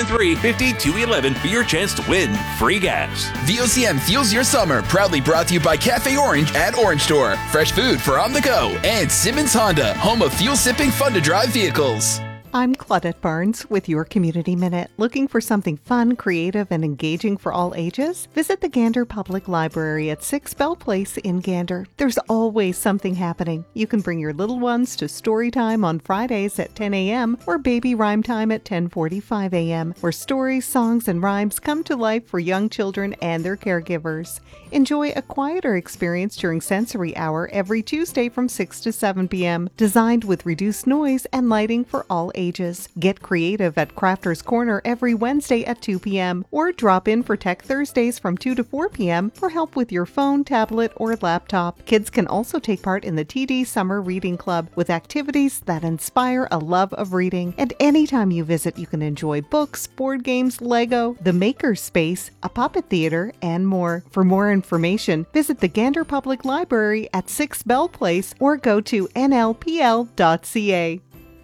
973-5211 for your chance to win free gas. VOCM fuels your summer. Proudly brought to you by Cafe Orange at Orange Store. Fresh food for on the go. And Simmons Honda, home of fuel-sipping, fun-to-drive vehicles. I'm Claudette Barnes with your Community Minute. Looking for something fun, creative, and engaging for all ages? Visit the Gander Public Library at 6 Bell Place in Gander. There's always something happening. You can bring your little ones to story time on Fridays at 10 a.m. or baby rhyme time at 10:45 a.m., where stories, songs, and rhymes come to life for young children and their caregivers. Enjoy a quieter experience during Sensory Hour every Tuesday from 6 to 7 p.m., designed with reduced noise and lighting for all ages. Get creative at Crafter's Corner every Wednesday at 2 p.m. or drop in for Tech Thursdays from 2 to 4 p.m. for help with your phone, tablet, or laptop. Kids can also take part in the TD Summer Reading Club with activities that inspire a love of reading. And anytime you visit, you can enjoy books, board games, Lego, the Maker Space, a puppet theater, and more. For more information, visit the Gander Public Library at 6 Bell Place or go to nlpl.ca.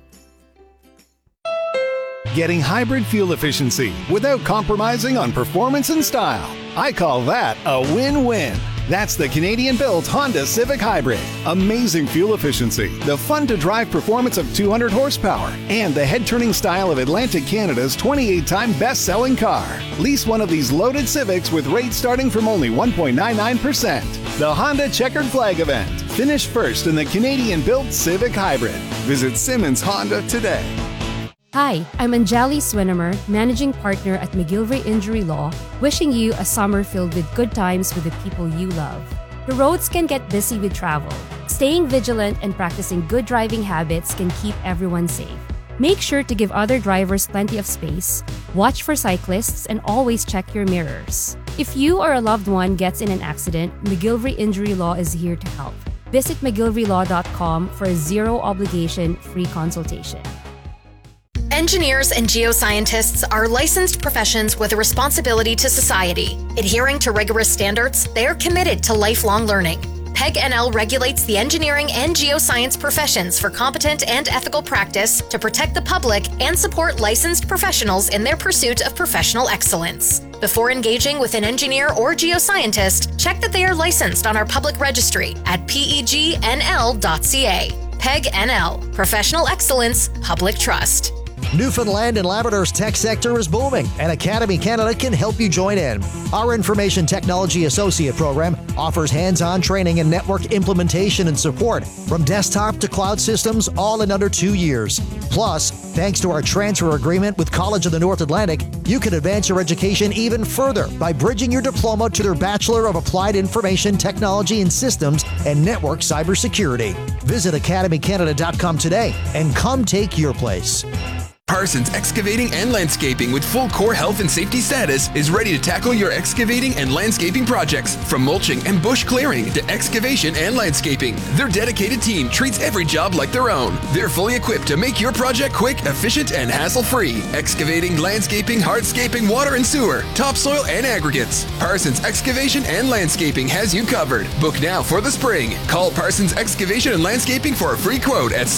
Getting hybrid fuel efficiency without compromising on performance and style. I call that a win-win. That's the Canadian-built Honda Civic Hybrid. Amazing fuel efficiency, the fun-to-drive performance of 200 horsepower, and the head-turning style of Atlantic Canada's 28-time best-selling car. Lease one of these loaded Civics with rates starting from only 1.99%. The Honda Checkered Flag event. Finish first in the Canadian-built Civic Hybrid. Visit Simmons Honda today. Hi, I'm Anjali Swinimer, Managing Partner at McGillivray Injury Law, wishing you a summer filled with good times with the people you love. The roads can get busy with travel. Staying vigilant and practicing good driving habits can keep everyone safe. Make sure to give other drivers plenty of space, watch for cyclists, and always check your mirrors. If you or a loved one gets in an accident, McGillivray Injury Law is here to help. Visit McGillivrayLaw.com for a zero-obligation free consultation. Engineers and geoscientists are licensed professions with a responsibility to society. Adhering to rigorous standards, they are committed to lifelong learning. PEG NL regulates the engineering and geoscience professions for competent and ethical practice to protect the public and support licensed professionals in their pursuit of professional excellence. Before engaging with an engineer or geoscientist, check that they are licensed on our public registry at pegnl.ca. PEG NL, Professional Excellence, Public Trust. Newfoundland and Labrador's tech sector is booming, and Academy Canada can help you join in. Our Information Technology Associate program offers hands-on training in network implementation and support, from desktop to cloud systems, all in under 2 years. Plus, thanks to our transfer agreement with College of the North Atlantic, you can advance your education even further by bridging your diploma to their Bachelor of Applied Information Technology in Systems and Network Cybersecurity. Visit academycanada.com today and come take your place. Parsons Excavating and Landscaping with full core health and safety status is ready to tackle your excavating and landscaping projects, from mulching and bush clearing to excavation and landscaping. Their dedicated team treats every job like their own. They're fully equipped to make your project quick, efficient, and hassle-free. Excavating, landscaping, hardscaping, water and sewer, topsoil, and aggregates. Parsons Excavation and Landscaping has you covered. Book now for the spring. Call Parsons Excavation and Landscaping for a free quote at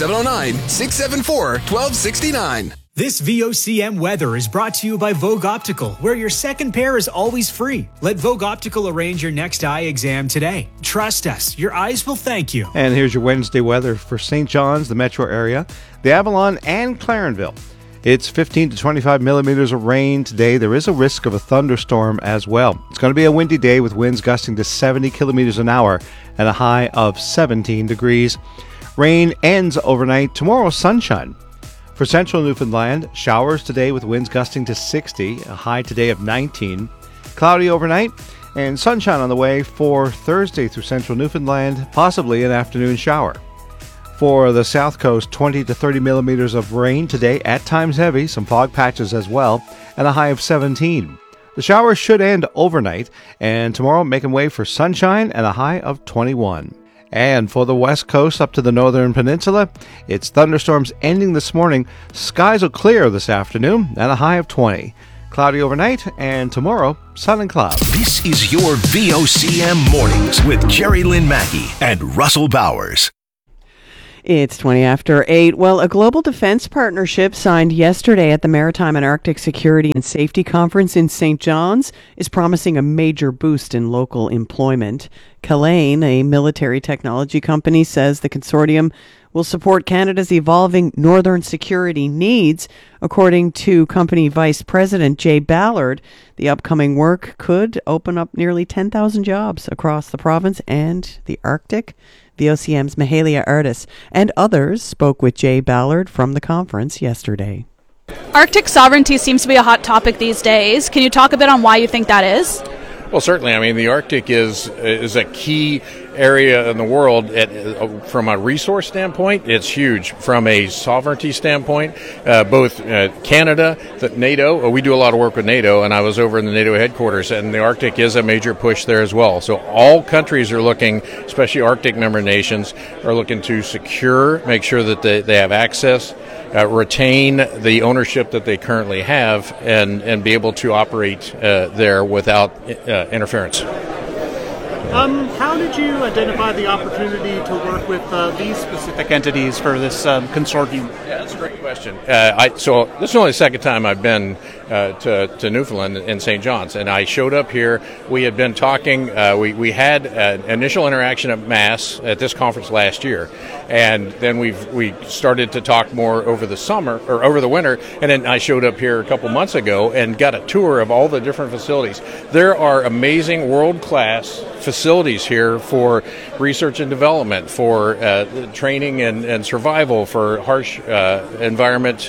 709-674-1269. This VOCM weather is brought to you by Vogue Optical, where your second pair is always free. Let Vogue Optical arrange your next eye exam today. Trust us, your eyes will thank you. And here's your Wednesday weather for St. John's, the metro area, the Avalon, and Clarenville. It's 15 to 25 millimeters of rain today. There is a risk of a thunderstorm as well. It's going to be a windy day with winds gusting to 70 kilometers an hour and a high of 17 degrees. Rain ends overnight. Tomorrow, sunshine. For central Newfoundland, showers today with winds gusting to 60, a high today of 19. Cloudy overnight and sunshine on the way for Thursday through central Newfoundland, possibly an afternoon shower. For the south coast, 20 to 30 millimeters of rain today, at times heavy, some fog patches as well, and a high of 17. The showers should end overnight, and tomorrow making way for sunshine and a high of 21. And for the west coast up to the northern peninsula, it's thunderstorms ending this morning. Skies will clear this afternoon and a high of 20. Cloudy overnight, and tomorrow, sun and clouds. This is your VOCM Mornings with Jerry Lynn Mackey and Russell Bowers. It's 20 after 8. Well, a global defense partnership signed yesterday at the Maritime and Arctic Security and Safety Conference in St. John's is promising a major boost in local employment. Callane, a military technology company, says the consortium will support Canada's evolving northern security needs. According to company vice president Jay Ballard, the upcoming work could open up nearly 10,000 jobs across the province and the Arctic. VOCM's Mahalia Artis and others spoke with Jay Ballard from the conference yesterday. Arctic sovereignty seems to be a hot topic these days. Can you talk a bit on why you think that is? Well, certainly. I mean, the Arctic is a key area in the world. From a resource standpoint, it's huge. From a sovereignty standpoint, both Canada, NATO, we do a lot of work with NATO, and I was over in the NATO headquarters, and the Arctic is a major push there as well. So all countries are looking, especially Arctic member nations, are looking to make sure that they have access, retain the ownership that they currently have, and be able to operate there without interference. How did you identify the opportunity to work with these specific entities for this consortium? Yeah, that's a great question. So this is only the second time I've been to Newfoundland in St. John's, and I showed up here. We had been talking. We had an initial interaction at MASS at this conference last year, and then we started to talk more over the summer or over the winter, and then I showed up here a couple months ago and got a tour of all the different facilities. There are amazing world-class facilities here for research and development, for training and survival, for harsh environment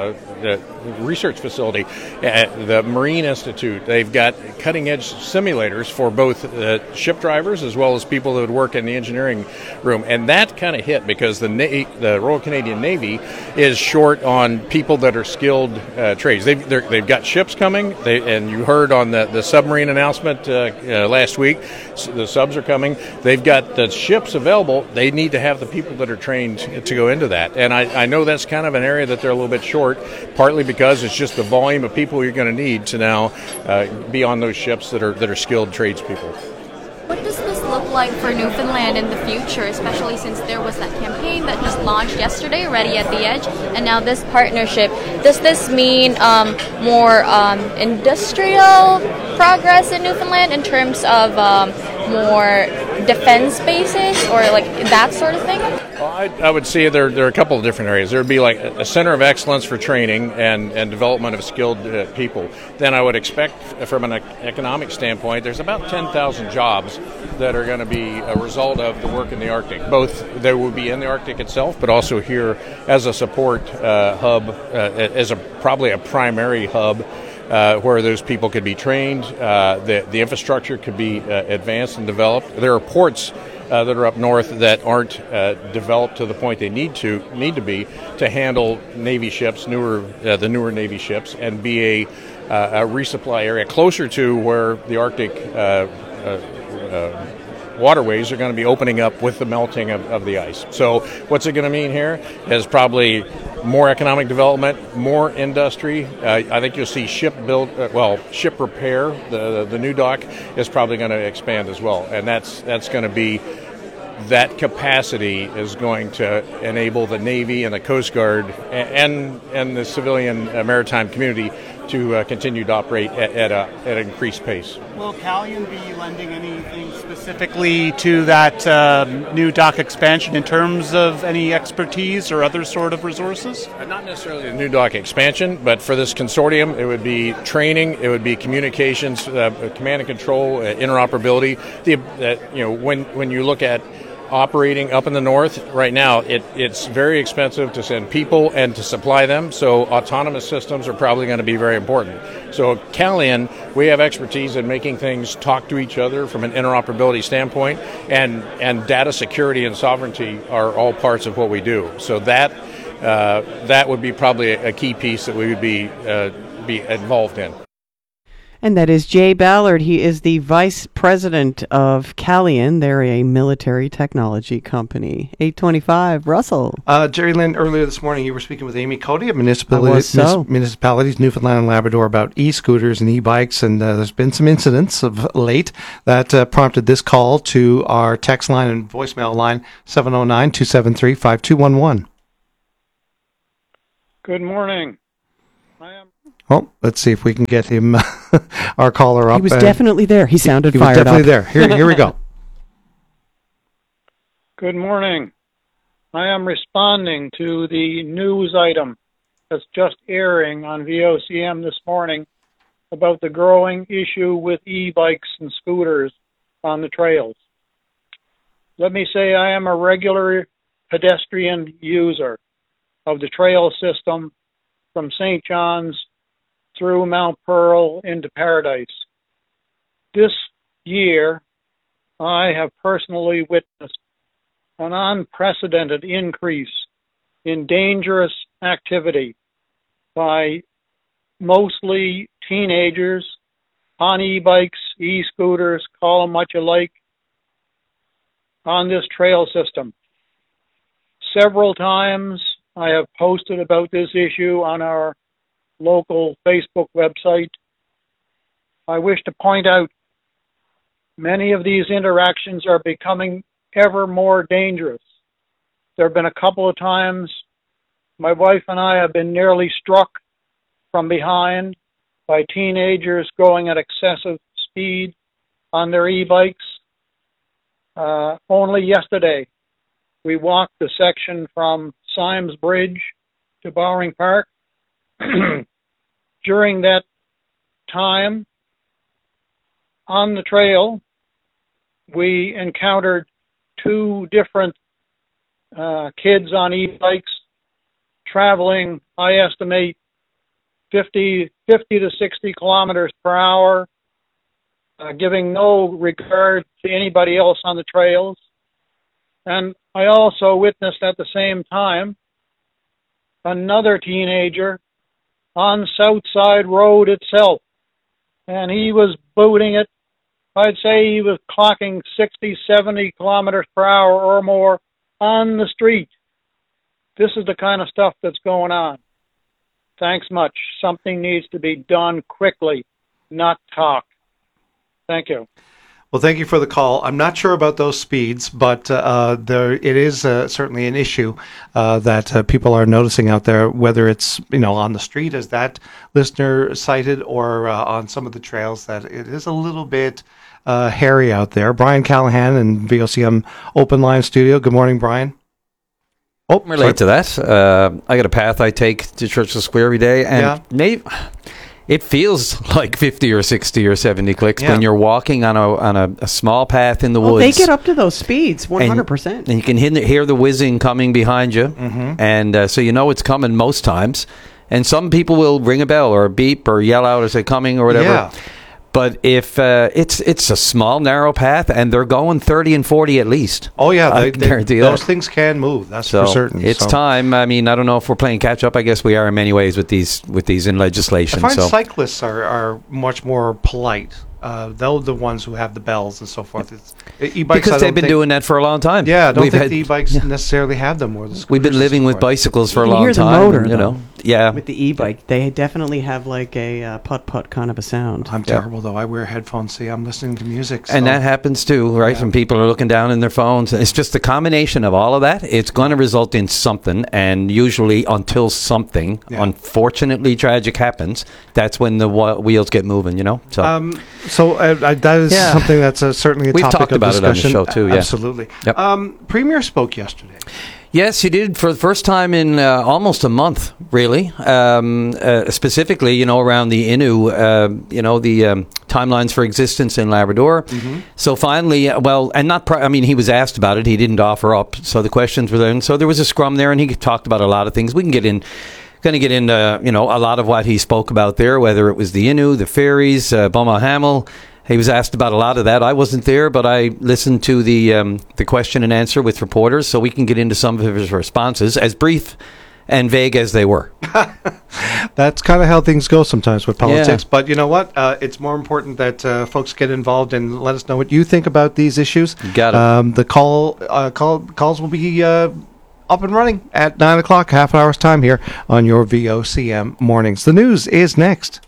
research facility. The Marine Institute, they've got cutting-edge simulators for both ship drivers as well as people that would work in the engineering room. And that kind of hit because the Royal Canadian Navy is short on people that are skilled trades. They've got ships coming, and you heard on the submarine announcement last week, the subs are coming. They've got the ships available. They need to have the people that are trained to go into that. And I know that's kind of an area that they're a little bit short, partly because it's just the volume of people you're going to need to now be on those ships that are skilled tradespeople. What does this look like for Newfoundland in the future, especially since there was that campaign that just launched yesterday, Ready at the Edge, and now this partnership? Does this mean more industrial progress in Newfoundland in terms of more defense bases or like that sort of thing? Well, I would say there are a couple of different areas. There would be like a center of excellence for training and development of skilled people. Then I would expect from an economic standpoint, there's about 10,000 jobs that are going to be a result of the work in the Arctic. Both they will be in the Arctic itself, but also here as a support hub, as probably a primary hub where those people could be trained. The infrastructure could be advanced and developed. There are ports that are up north that aren't developed to the point they need to be to handle Navy ships, the newer Navy ships, and be a resupply area closer to where the Arctic waterways are going to be opening up with the melting of the ice. So what's it going to mean here is probably more economic development, more industry. I think you'll see ship repair. The new dock is probably going to expand as well, and that's going to be. That capacity is going to enable the Navy and the Coast Guard and the civilian maritime community to continue to operate at an increased pace. Will Callane be lending anything specifically to that new dock expansion in terms of any expertise or other sort of resources? Not necessarily the new dock expansion, but for this consortium, it would be training, it would be communications, command and control, interoperability. When you look at operating up in the north right now, it's very expensive to send people and to supply them, so autonomous systems are probably going to be very important. So Callane, we have expertise in making things talk to each other from an interoperability standpoint, and data security and sovereignty are all parts of what we do. So that would be probably a key piece that we would be involved in. And that is Jay Ballard. He is the vice president of Calian. They're a military technology company. 825, Russell. Jerry Lynn, earlier this morning you were speaking with Amy Cody of Municipalities Newfoundland and Labrador about e-scooters and e-bikes, and there's been some incidents of late that prompted this call to our text line and voicemail line, 709-273-5211. Good morning. Well, let's see if we can get him, our caller up. He was definitely there. He sounded he was fired definitely up. there. Here we go. Good morning. I am responding to the news item that's just airing on VOCM this morning about the growing issue with e-bikes and scooters on the trails. Let me say I am a regular pedestrian user of the trail system from St. John's through Mount Pearl into Paradise. This year, I have personally witnessed an unprecedented increase in dangerous activity by mostly teenagers on e-bikes, e-scooters, call them what you like, on this trail system. Several times I have posted about this issue on our local Facebook website. I wish to point out many of these interactions are becoming ever more dangerous. There have been a couple of times my wife and I have been nearly struck from behind by teenagers going at excessive speed on their e-bikes. Only yesterday, we walked the section from Symes Bridge to Bowring Park. During that time, on the trail, we encountered two different kids on e-bikes traveling, I estimate, 50 to 60 kilometers per hour, giving no regard to anybody else on the trails. And I also witnessed at the same time another teenager on Southside Road itself, and he was booting it. I'd say he was clocking 60, 70 kilometers per hour or more on the street. This is the kind of stuff that's going on. Thanks much. Something needs to be done quickly, not talk. Thank you. Well, thank you for the call. I'm not sure about those speeds, but it is certainly an issue that people are noticing out there, whether it's on the street, as that listener cited, or on some of the trails, that it is a little bit hairy out there. Brian Callahan in VOCM Open Line Studio. Good morning, Brian. Oh, relate to that. I got a path I take to Churchill Square every day, and maybe it feels like 50 or 60 or 70 clicks when you're walking on a small path in the woods. They get up to those speeds, 100%. And you can hear the whizzing coming behind you, and so you know it's coming most times. And some people will ring a bell or a beep or yell out as they're coming or whatever. Yeah. But if it's a small, narrow path, and they're going 30 and 40 at least. Oh, yeah. Those things can move. That's for certain. It's time. I mean, I don't know if we're playing catch-up. I guess we are in many ways with these in legislation. I find cyclists are much more polite. They're the ones who have the bells and so forth. E-bikes, because they've been doing that for a long time. Yeah, I don't think the e-bikes necessarily have them. Or the we've been living with bicycles for a long time. You hear the motor, though. Yeah. With the e-bike, they definitely have like a putt-putt kind of a sound. I'm terrible, though. I wear headphones. See, I'm listening to music. And that happens, too, right? When people are looking down in their phones. It's just a combination of all of that. It's going to result in something, and usually until something, unfortunately tragic happens, that's when the wheels get moving, So that is something that's certainly a We've topic talked of about discussion. It on the show too. Yeah. Absolutely. Yep. Premier spoke yesterday. Yes, he did for the first time in almost a month, really. Specifically, around the Innu, the timelines for existence in Labrador. Mm-hmm. So finally, he was asked about it. He didn't offer up. So the questions were there. And so there was a scrum there, and he talked about a lot of things. We can get in. Going to get into a lot of what he spoke about there, whether it was the Innu, the ferries, Beaumont Hamel. He was asked about a lot of that. I wasn't there, but I listened to the question and answer with reporters, so we can get into some of his responses. As brief and vague as they were. That's kind of how things go sometimes with politics. Yeah. But you know what? It's more important that folks get involved and let us know what you think about these issues. Got it. The calls will be up and running at 9 o'clock, half an hour's time here on your VOCM mornings. The news is next.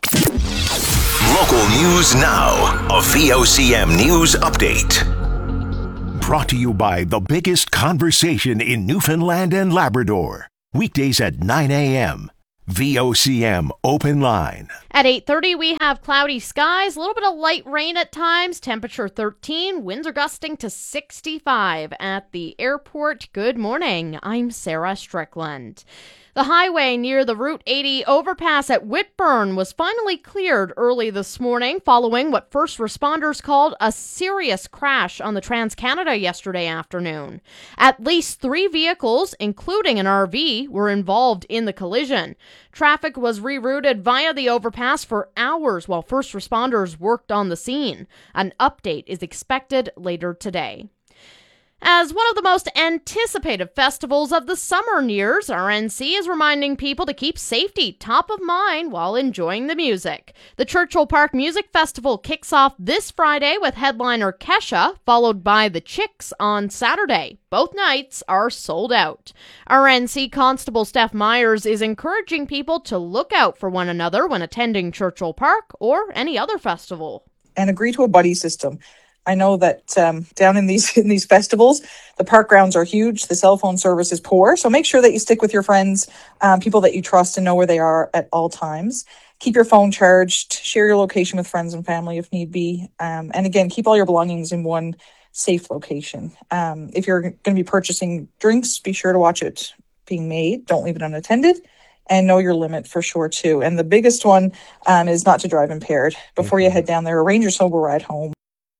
Local news now. A VOCM news update. Brought to you by the biggest conversation in Newfoundland and Labrador. Weekdays at 9 a.m. VOCM Open Line. At 8:30, we have cloudy skies, a little bit of light rain at times, temperature 13, winds are gusting to 65 at the airport. Good morning, I'm Sarah Strickland. The highway near the Route 80 overpass at Whitburn was finally cleared early this morning following what first responders called a serious crash on the Trans-Canada yesterday afternoon. At least 3 vehicles, including an RV, were involved in the collision. Traffic was rerouted via the overpass for hours while first responders worked on the scene. An update is expected later today. As one of the most anticipated festivals of the summer nears, RNC is reminding people to keep safety top of mind while enjoying the music. The Churchill Park Music Festival kicks off this Friday with headliner Kesha, followed by The Chicks on Saturday. Both nights are sold out. RNC Constable Steph Myers is encouraging people to look out for one another when attending Churchill Park or any other festival. And agree to a buddy system. I know that down in these festivals, the park grounds are huge. The cell phone service is poor. So make sure that you stick with your friends, people that you trust and know where they are at all times. Keep your phone charged. Share your location with friends and family if need be. And again, keep all your belongings in one safe location. If you're going to be purchasing drinks, be sure to watch it being made. Don't leave it unattended. And know your limit for sure, too. And the biggest one is not to drive impaired. Before you head down there, arrange your sober ride home.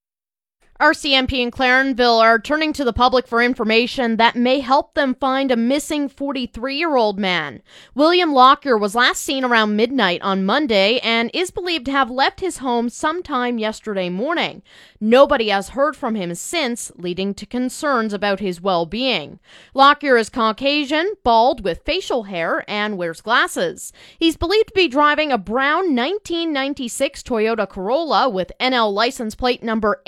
RCMP and Clarenville are turning to the public for information that may help them find a missing 43-year-old man. William Lockyer was last seen around midnight on Monday and is believed to have left his home sometime yesterday morning. Nobody has heard from him since, leading to concerns about his well-being. Lockyer is Caucasian, bald with facial hair, and wears glasses. He's believed to be driving a brown 1996 Toyota Corolla with NL license plate number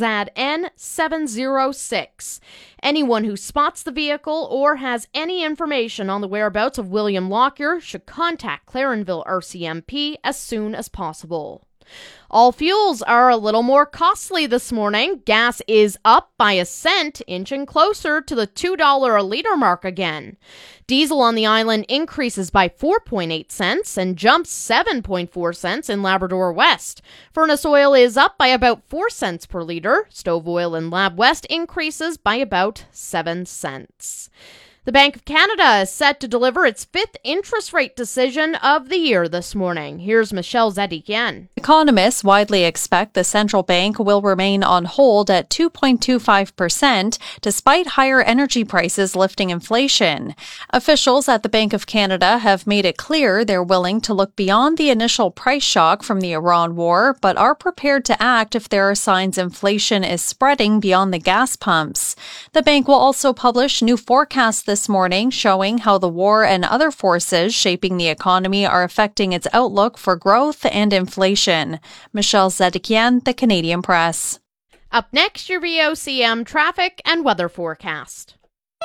AZN706. Anyone who spots the vehicle or has any information on the whereabouts of William Lockyer should contact Clarenville RCMP as soon as possible. All fuels are a little more costly this morning. Gas is up by a cent, inching closer to the $2 a liter mark again. Diesel on the island increases by 4.8 cents and jumps 7.4 cents in Labrador West. Furnace oil is up by about 4 cents per liter. Stove oil in Lab West increases by about 7 cents. The Bank of Canada is set to deliver its 5th interest rate decision of the year this morning. Here's Michelle Zedikian. Economists widely expect the central bank will remain on hold at 2.25%, despite higher energy prices lifting inflation. Officials at the Bank of Canada have made it clear they're willing to look beyond the initial price shock from the Iran war, but are prepared to act if there are signs inflation is spreading beyond the gas pumps. The bank will also publish new forecasts this morning showing how the war and other forces shaping the economy are affecting its outlook for growth and inflation. Michelle Zedikian, The Canadian Press. Up next, your VOCM traffic and weather forecast.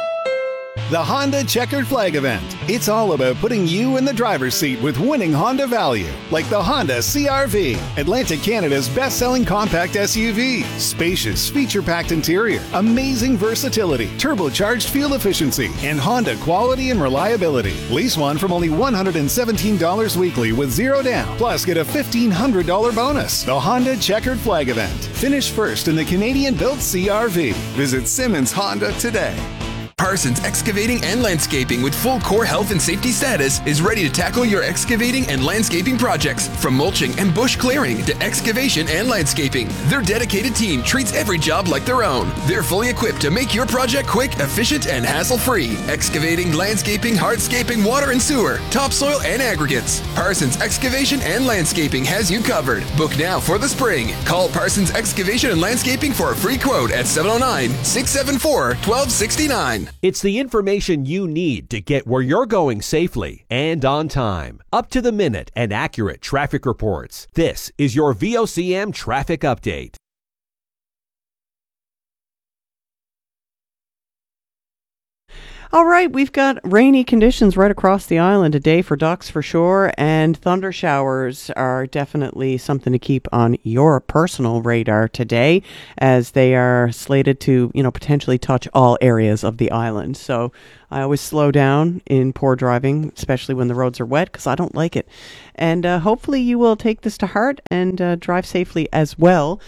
The Honda Checkered Flag event. It's all about putting you in the driver's seat with winning Honda value, like the Honda CR-V, Atlantic Canada's best-selling compact SUV. Spacious, feature-packed interior, amazing versatility, turbocharged fuel efficiency, and Honda quality and reliability. Lease one from only $117 weekly with zero down. Plus, get a $1,500 bonus. The Honda Checkered Flag event. Finish first in the Canadian-built CR-V. Visit Simmons Honda today. Parsons Excavating and Landscaping with full core health and safety status is ready to tackle your excavating and landscaping projects. From mulching and bush clearing to excavation and landscaping, their dedicated team treats every job like their own. They're fully equipped to make your project quick, efficient, and hassle-free. Excavating, landscaping, hardscaping, water and sewer, topsoil, and aggregates. Parsons Excavation and Landscaping has you covered. Book now for the spring. Call Parsons Excavation and Landscaping for a free quote at 709-674-1269. It's the information you need to get where you're going safely and on time. Up to the minute and accurate traffic reports. This is your VOCM Traffic Update. All right, we've got rainy conditions right across the island today for ducks for sure, and thunder showers are definitely something to keep on your personal radar today, as they are slated to, potentially touch all areas of the island. So I always slow down in poor driving, especially when the roads are wet, because I don't like it. And hopefully you will take this to heart and drive safely as well.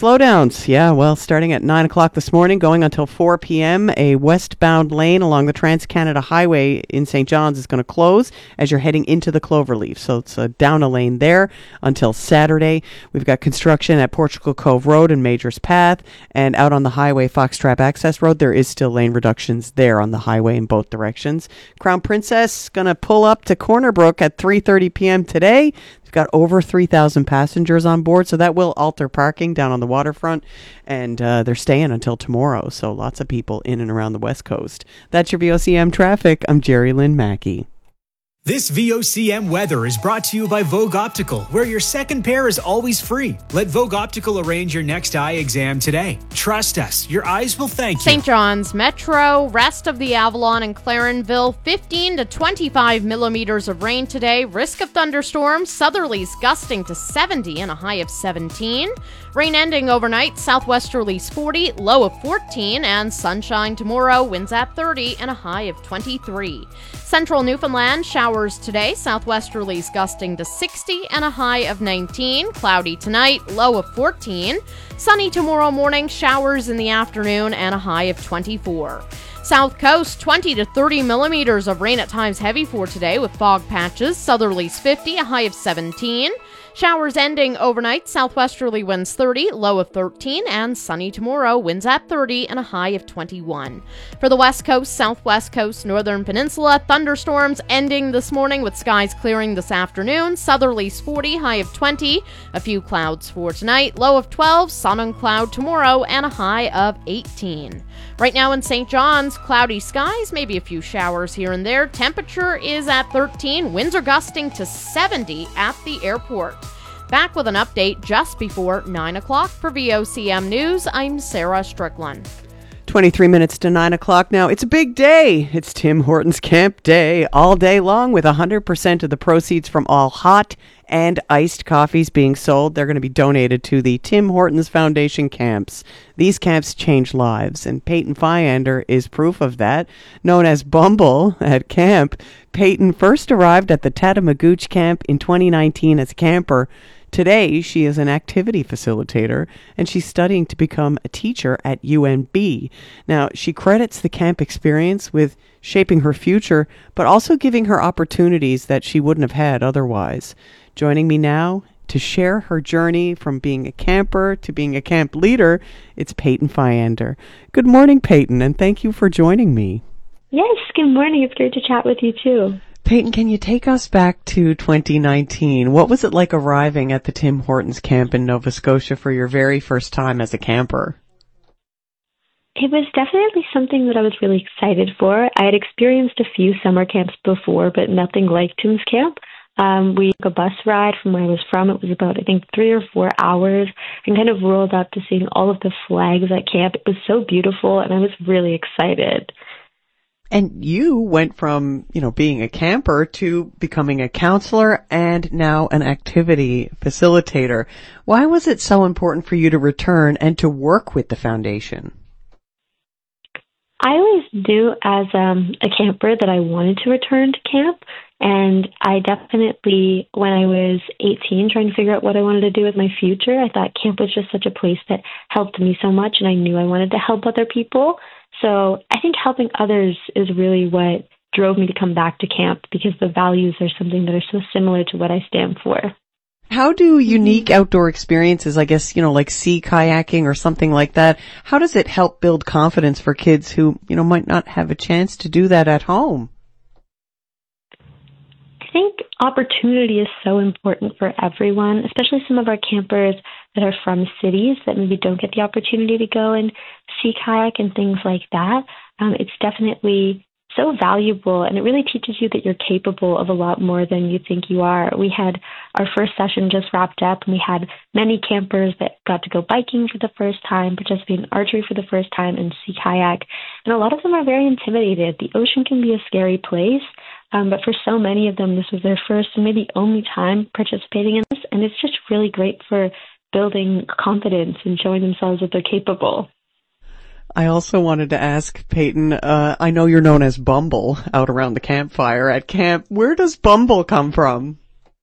Slowdowns, starting at 9 o'clock this morning, going until 4 p.m., a westbound lane along the Trans-Canada Highway in St. John's is going to close as you're heading into the Cloverleaf. So it's down a lane there until Saturday. We've got construction at Portugal Cove Road and Majors Path, and out on the highway, Foxtrap Access Road, there is still lane reductions there on the highway in both directions. Crown Princess going to pull up to Corner Brook at 3:30 p.m. today. We've got over 3,000 passengers on board, so that will alter parking down on the waterfront, and they're staying until tomorrow, so lots of people in and around the West Coast. That's your VOCM traffic. I'm Jerry Lynn Mackey. This VOCM weather is brought to you by Vogue Optical, where your second pair is always free. Let Vogue Optical arrange your next eye exam today. Trust us, your eyes will thank you. St. John's Metro, rest of the Avalon and Clarenville, 15 to 25 millimeters of rain today. Risk of thunderstorms, southerlies gusting to 70 and a high of 17. Rain ending overnight, southwesterlies 40, low of 14, and sunshine tomorrow, winds at 30 and a high of 23. Central Newfoundland, showers today, southwesterlies gusting to 60 and a high of 19. Cloudy tonight, low of 14. Sunny tomorrow morning, showers in the afternoon and a high of 24. South Coast, 20 to 30 millimeters of rain, at times heavy for today with fog patches, southerlies 50, a high of 17. Showers ending overnight, southwesterly winds 30, low of 13, and sunny tomorrow, winds at 30 and a high of 21. For the West Coast, Southwest Coast, Northern Peninsula, thunderstorms ending this morning with skies clearing this afternoon, southerlies 40, high of 20, a few clouds for tonight, low of 12, sun and cloud tomorrow, and a high of 18. Right now in St. John's, cloudy skies, maybe a few showers here and there. Temperature is at 13. Winds are gusting to 70 at the airport. Back with an update just before 9 o'clock for VOCM News. I'm Sarah Strickland. 23 minutes to 9 o'clock now. It's a big day. It's Tim Hortons Camp Day all day long, with 100% of the proceeds from all hot and iced coffees being sold. They're going to be donated to the Tim Hortons Foundation camps. These camps change lives, and Peyton Fyander is proof of that. Known as Bumble at camp, Peyton first arrived at the Tatamagouche camp in 2019 as a camper. Today, she is an activity facilitator, and she's studying to become a teacher at UNB. Now, she credits the camp experience with shaping her future, but also giving her opportunities that she wouldn't have had otherwise. Joining me now to share her journey from being a camper to being a camp leader, it's Peyton Fyander. Good morning, Peyton, and thank you for joining me. Yes, good morning. It's great to chat with you, too. Peyton, can you take us back to 2019? What was it like arriving at the Tim Hortons camp in Nova Scotia for your very first time as a camper? It was definitely something that I was really excited for. I had experienced a few summer camps before, but nothing like Tim's camp. We took a bus ride from where I was from. It was about, 3 or 4 hours, and kind of rolled up to seeing all of the flags at camp. It was so beautiful, and I was really excited. And you went from, being a camper to becoming a counselor and now an activity facilitator. Why was it so important for you to return and to work with the foundation? I always knew as a camper that I wanted to return to camp. And I definitely, when I was 18, trying to figure out what I wanted to do with my future, I thought camp was just such a place that helped me so much, and I knew I wanted to help other people. So I think helping others is really what drove me to come back to camp, because the values are something that are so similar to what I stand for. How do unique outdoor experiences, I guess, like sea kayaking or something like that, how does it help build confidence for kids who, might not have a chance to do that at home? I think opportunity is so important for everyone, especially some of our campers that are from cities that maybe don't get the opportunity to go and see kayak and things like that. It's definitely so valuable, and it really teaches you that you're capable of a lot more than you think you are. We had our first session just wrapped up, and we had many campers that got to go biking for the first time, participate in archery for the first time, and see kayak. And a lot of them are very intimidated. The ocean can be a scary place, but for so many of them, this was their first and maybe only time participating in this, and it's just really great for building confidence and showing themselves that they're capable. I also wanted to ask, Peyton, I know you're known as Bumble out around the campfire at camp. Where does Bumble come from?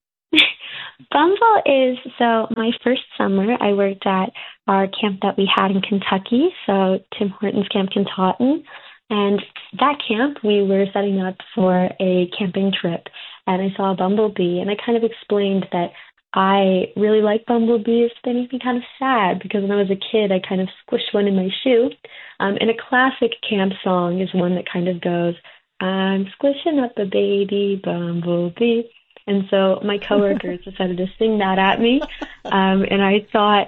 Bumble is, so my first summer, I worked at our camp that we had in Kentucky, so Tim Hortons Camp Kentauten. And that camp, we were setting up for a camping trip, and I saw a bumblebee, and I kind of explained that I really like bumblebees. They make me kind of sad because when I was a kid, I kind of squished one in my shoe. And a classic camp song is one that kind of goes, I'm squishing up a baby bumblebee. And so my coworkers decided to sing that at me. And I thought,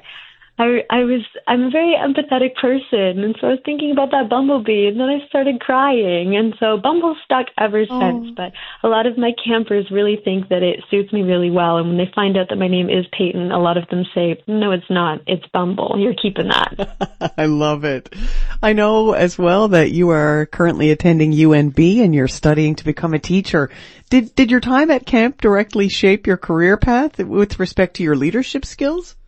I'm a very empathetic person, and so I was thinking about that bumblebee, and then I started crying, and so Bumble stuck ever since. But a lot of my campers really think that it suits me really well, and when they find out that my name is Peyton, a lot of them say, no, it's not, it's Bumble, you're keeping that. I love it. I know as well that you are currently attending UNB and you're studying to become a teacher. Did your time at camp directly shape your career path with respect to your leadership skills?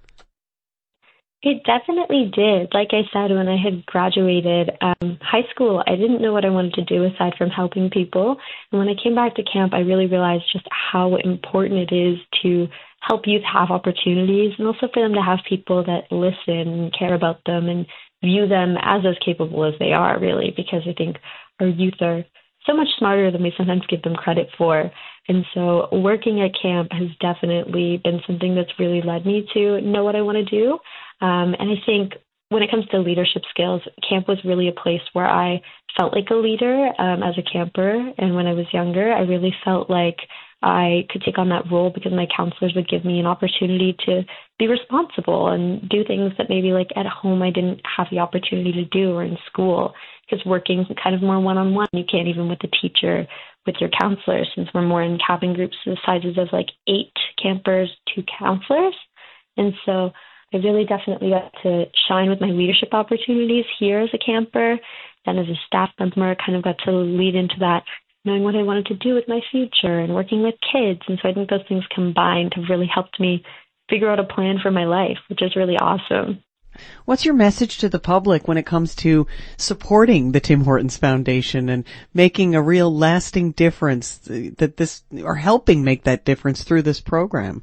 It definitely did. Like I said, when I had graduated high school, I didn't know what I wanted to do aside from helping people. And when I came back to camp, I really realized just how important it is to help youth have opportunities, and also for them to have people that listen and care about them and view them as capable as they are, really, because I think our youth are so much smarter than we sometimes give them credit for. And so working at camp has definitely been something that's really led me to know what I want to do. And I think when it comes to leadership skills, camp was really a place where I felt like a leader as a camper. And when I was younger, I really felt like I could take on that role because my counselors would give me an opportunity to be responsible and do things that maybe like at home I didn't have the opportunity to do, or in school, because working kind of more one-on-one, you can't even with the teacher, with your counselor, since we're more in cabin groups the sizes of like 8 campers, 2 counselors. And so I really definitely got to shine with my leadership opportunities here as a camper. Then as a staff member, I kind of got to lead into that, knowing what I wanted to do with my future and working with kids. And so I think those things combined have really helped me figure out a plan for my life, which is really awesome. What's your message to the public when it comes to supporting the Tim Hortons Foundation and making a real lasting difference, or helping make that difference through this program?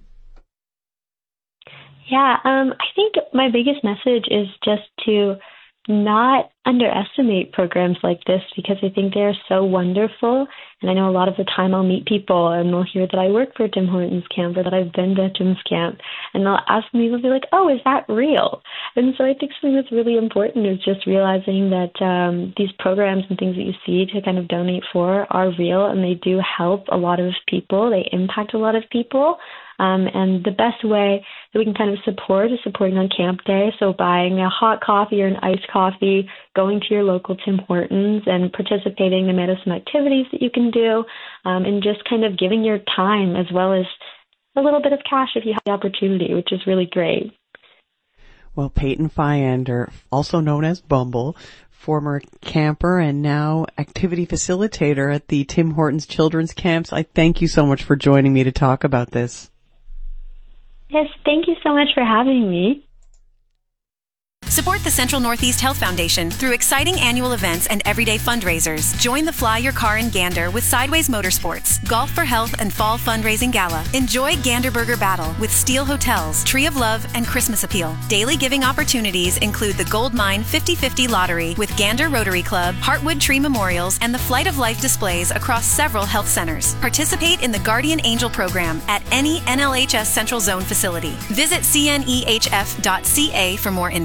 Yeah, I think my biggest message is just to not underestimate programs like this, because I think they are so wonderful. And I know a lot of the time I'll meet people and they'll hear that I work for Tim Hortons Camp or that I've been to Tim's Camp, and they'll ask me, they'll be like, oh, is that real? And so I think something that's really important is just realizing that these programs and things that you see to kind of donate for are real, and they do help a lot of people. They impact a lot of people. And the best way that we can kind of support is supporting on camp day. So buying a hot coffee or an iced coffee, going to your local Tim Hortons and participating. They made us some activities that you can do, and just kind of giving your time as well as a little bit of cash if you have the opportunity, which is really great. Well, Peyton Fyander, also known as Bumble, former camper and now activity facilitator at the Tim Hortons Children's Camps, I thank you so much for joining me to talk about this. Yes, thank you so much for having me. Support the Central Northeast Health Foundation through exciting annual events and everyday fundraisers. Join the Fly Your Car in Gander with Sideways Motorsports, Golf for Health and Fall Fundraising Gala. Enjoy Gander Burger Battle with Steel Hotels, Tree of Love, and Christmas Appeal. Daily giving opportunities include the Gold Mine 50/50 Lottery with Gander Rotary Club, Heartwood Tree Memorials, and the Flight of Life displays across several health centers. Participate in the Guardian Angel program at any NLHS Central Zone facility. Visit cnehf.ca for more info.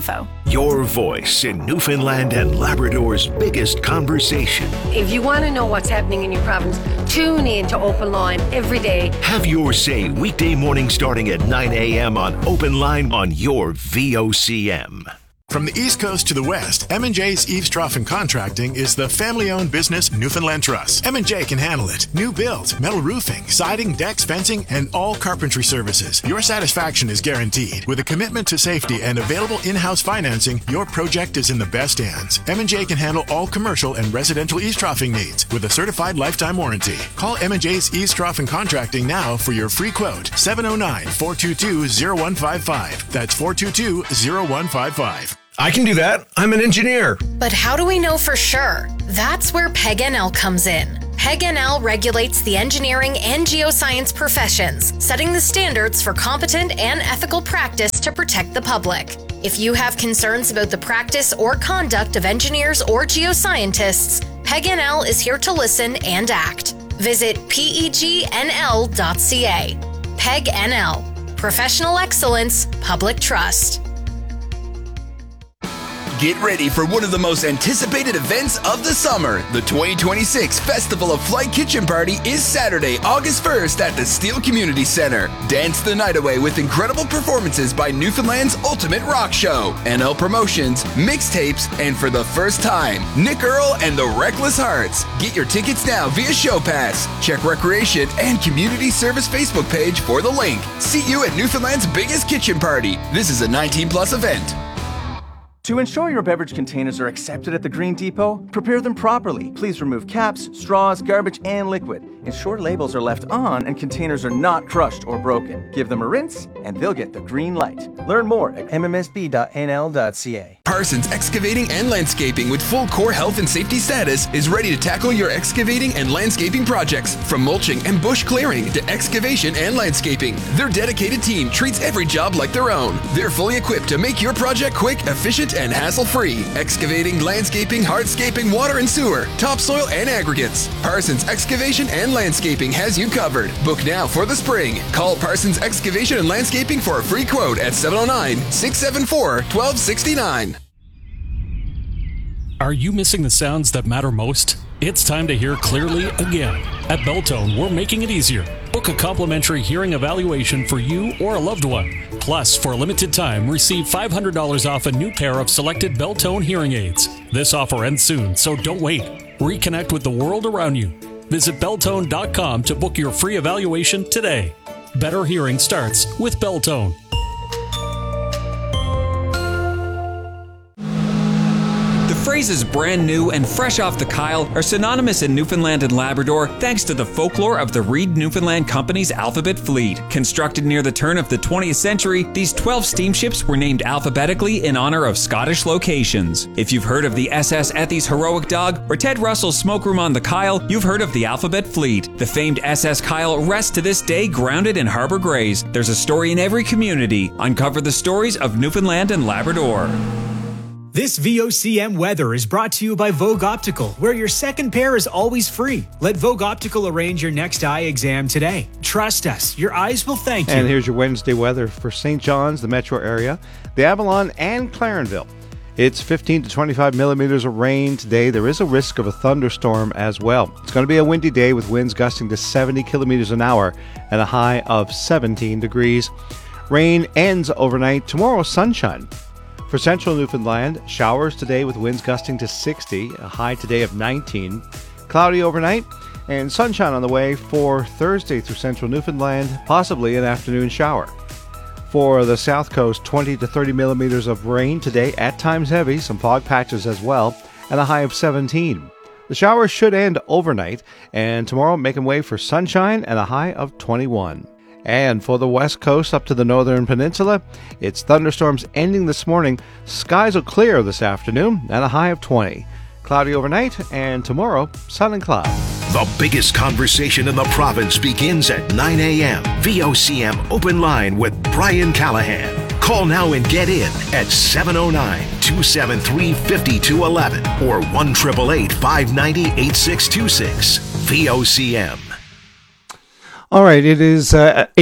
Your voice in Newfoundland and Labrador's biggest conversation. If you want to know what's happening in your province, tune in to Open Line every day. Have your say weekday morning starting at 9 a.m. on Open Line on your VOCM. From the East Coast to the West, M&J's Eaves Trough and Contracting is the family-owned business Newfoundland Trust. M&J can handle it. New build, metal roofing, siding, decks, fencing, and all carpentry services. Your satisfaction is guaranteed. With a commitment to safety and available in-house financing, your project is in the best hands. M&J can handle all commercial and residential eaves troughing needs with a certified lifetime warranty. Call M&J's Eaves Trough and Contracting now for your free quote. 709-422-0155. That's 422-0155. I can do that. I'm an engineer. But how do we know for sure? That's where PEG-NL comes in. PEG-NL regulates the engineering and geoscience professions, setting the standards for competent and ethical practice to protect the public. If you have concerns about the practice or conduct of engineers or geoscientists, PEG-NL is here to listen and act. Visit pegnl.ca. PEG-NL. Professional excellence, public trust. Get ready for one of the most anticipated events of the summer. The 2026 Festival of Flight Kitchen Party is Saturday, August 1st at the Steele Community Center. Dance the night away with incredible performances by Newfoundland's Ultimate Rock Show, NL Promotions, mixtapes, and for the first time, Nick Earl and the Reckless Hearts. Get your tickets now via ShowPass. Check Recreation and Community Service Facebook page for the link. See you at Newfoundland's biggest kitchen party. This is a 19+ event. To ensure your beverage containers are accepted at the Green Depot, prepare them properly. Please remove caps, straws, garbage, and liquid. Ensure labels are left on and containers are not crushed or broken. Give them a rinse and they'll get the green light. Learn more at mmsb.nl.ca. Parsons Excavating and Landscaping with full core health and safety status is ready to tackle your excavating and landscaping projects. From mulching and bush clearing to excavation and landscaping, their dedicated team treats every job like their own. They're fully equipped to make your project quick, efficient, and hassle-free. Excavating, landscaping, hardscaping, water and sewer, topsoil and aggregates. Parsons Excavation and Landscaping has you covered. Book now for the spring. Call Parsons Excavation and Landscaping for a free quote at 709-674-1269. Are you missing the sounds that matter most? It's time to hear clearly again. At Beltone, we're making it easier. Book a complimentary hearing evaluation for you or a loved one. Plus, for a limited time, receive $500 off a new pair of selected Beltone hearing aids. This offer ends soon, so don't wait. Reconnect with the world around you. Visit Beltone.com to book your free evaluation today. Better hearing starts with Beltone. The phrases brand new and fresh off the Kyle are synonymous in Newfoundland and Labrador thanks to the folklore of the Reed Newfoundland Company's Alphabet Fleet. Constructed near the turn of the 20th century, these 12 steamships were named alphabetically in honor of Scottish locations. If you've heard of the SS Ethy's Heroic Dog or Ted Russell's Smokeroom on the Kyle, you've heard of the Alphabet Fleet. The famed SS Kyle rests to this day grounded in Harbour Grays. There's a story in every community. Uncover the stories of Newfoundland and Labrador. This VOCM weather is brought to you by Vogue Optical, where your second pair is always free. Let Vogue Optical arrange your next eye exam today. Trust us, your eyes will thank you. And here's your Wednesday weather for St. John's, the metro area, the Avalon, and Clarenville. It's 15 to 25 millimeters of rain today. There is a risk of a thunderstorm as well. It's going to be a windy day with winds gusting to 70 kilometers an hour and a high of 17 degrees. Rain ends overnight. Tomorrow, sunshine. For central Newfoundland, showers today with winds gusting to 60, a high today of 19. Cloudy overnight and sunshine on the way for Thursday through central Newfoundland, possibly an afternoon shower. For the south coast, 20 to 30 millimeters of rain today, at times heavy, some fog patches as well, and a high of 17. The showers should end overnight, and tomorrow making way for sunshine and a high of 21. And for the west coast up to the northern peninsula, it's thunderstorms ending this morning. Skies will clear this afternoon and a high of 20. Cloudy overnight, and tomorrow, sun and cloud. The biggest conversation in the province begins at 9 a.m. VOCM Open Line with Brian Callahan. Call now and get in at 709-273-5211 or 1-888-590-8626. VOCM. All right, it is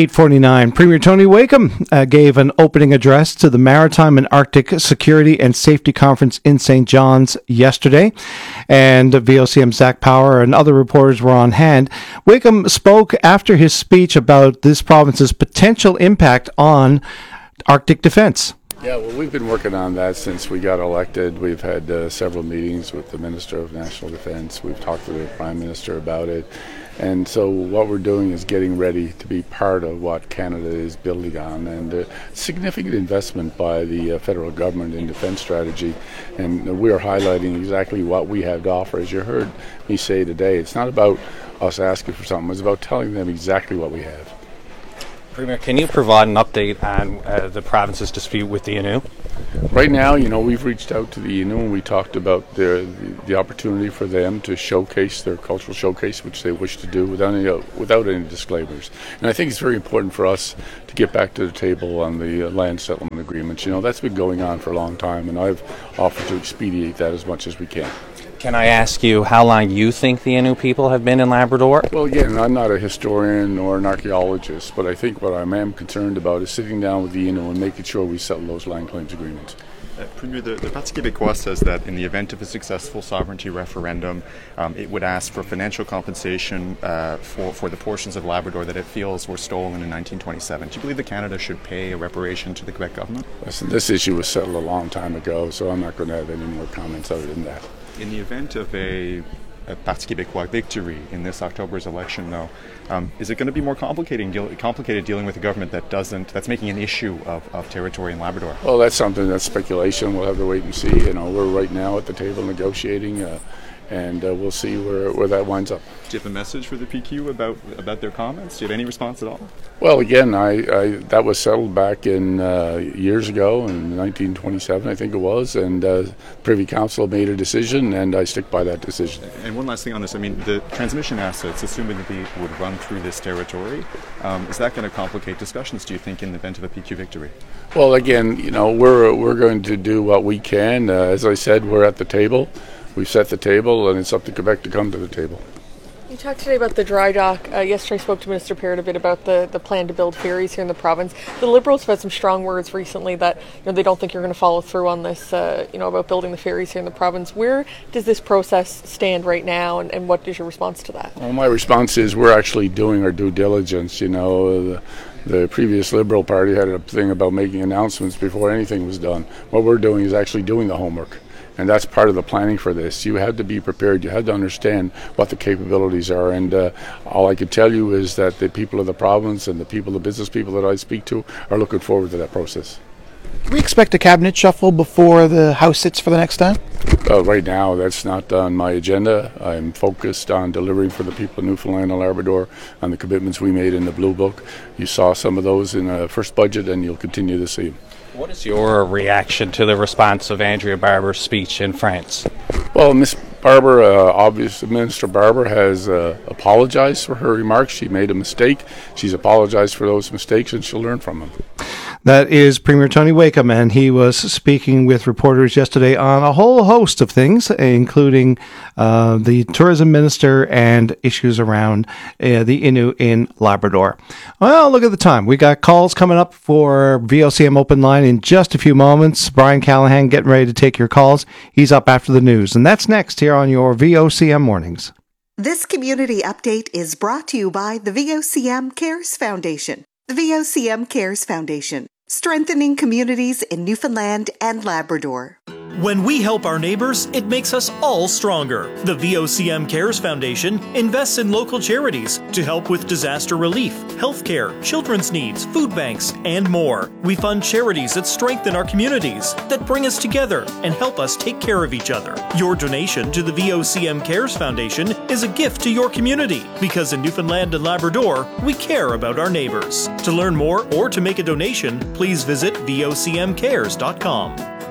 8:49. Premier Tony Wakeham gave an opening address to the Maritime and Arctic Security and Safety Conference in St. John's yesterday, and VOCM Zach Power and other reporters were on hand. Wakeham spoke after his speech about this province's potential impact on Arctic defense. Yeah, well, we've been working on that since we got elected. We've had several meetings with the Minister of National Defense. We've talked to the Prime Minister about it. And so what we're doing is getting ready to be part of what Canada is building on, and significant investment by the federal government in defense strategy. And we're highlighting exactly what we have to offer. As you heard me say today, it's not about us asking for something, it's about telling them exactly what we have. Premier, can you provide an update on the province's dispute with the Innu? Right now, we've reached out to the Innu and we talked about the opportunity for them to showcase their cultural showcase, which they wish to do without any disclaimers. And I think it's very important for us to get back to the table on the land settlement agreements. That's been going on for a long time, and I've offered to expedite that as much as we can. Can I ask you how long you think the Innu people have been in Labrador? Well, again, I'm not a historian or an archaeologist, but I think what I am concerned about is sitting down with the Innu and making sure we settle those land claims agreements. Premier, the Parti québécois says that in the event of a successful sovereignty referendum, it would ask for financial compensation for the portions of Labrador that it feels were stolen in 1927. Do you believe that Canada should pay a reparation to the Quebec government? Listen, this issue was settled a long time ago, so I'm not going to have any more comments other than that. In the event of a Parti québécois victory in this October's election, though, is it going to be more complicated dealing with a government that's making an issue of territory in Labrador? Well, that's speculation. We'll have to wait and see. We're right now at the table negotiating, and we'll see where that winds up. Do you have a message for the PQ about their comments? Do you have any response at all? Well, again, that was settled back in years ago, in 1927, I think it was, and Privy Council made a decision, and I stick by that decision. And one last thing on this, the transmission assets, assuming that they would run through this territory, is that going to complicate discussions, do you think, in the event of a PQ victory? Well, again, we're going to do what we can. As I said, we're at the table. We've set the table, and it's up to Quebec to come to the table. You talked today about the dry dock. Yesterday I spoke to Minister Parrott a bit about the plan to build ferries here in the province. The Liberals have had some strong words recently that they don't think you're going to follow through on this, about building the ferries here in the province. Where does this process stand right now, and what is your response to that? Well, my response is we're actually doing our due diligence. The previous Liberal Party had a thing about making announcements before anything was done. What we're doing is actually doing the homework. And that's part of the planning for this. You have to be prepared. You have to understand what the capabilities are. And all I can tell you is that the people of the province and the business people that I speak to are looking forward to that process. Can we expect a cabinet shuffle before the House sits for the next time? Right now, that's not on my agenda. I'm focused on delivering for the people of Newfoundland and Labrador on the commitments we made in the Blue Book. You saw some of those in the first budget, and you'll continue to see them. What is your reaction to the response of Andrea Barber's speech in France? Well, Ms. Barber, obviously Minister Barber has apologized for her remarks. She made a mistake. She's apologized for those mistakes, and she'll learn from them. That is Premier Tony Wakeham, and he was speaking with reporters yesterday on a whole host of things, including the tourism minister and issues around the Innu in Labrador. Well, look at the time. We got calls coming up for VOCM Open Line in just a few moments. Brian Callahan getting ready to take your calls. He's up after the news, and that's next here on your VOCM Mornings. This community update is brought to you by the VOCM Cares Foundation. The VOCM Cares Foundation, strengthening communities in Newfoundland and Labrador. When we help our neighbors, it makes us all stronger. The VOCM Cares Foundation invests in local charities to help with disaster relief, healthcare, children's needs, food banks, and more. We fund charities that strengthen our communities, that bring us together and help us take care of each other. Your donation to the VOCM Cares Foundation is a gift to your community, because in Newfoundland and Labrador, we care about our neighbors. To learn more or to make a donation, please visit vocmcares.com.